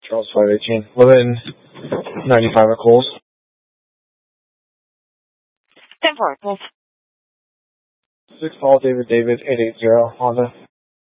Charles 518. 1195 at Coles. 10-4, Coles. 6 Paul David 880 Honda.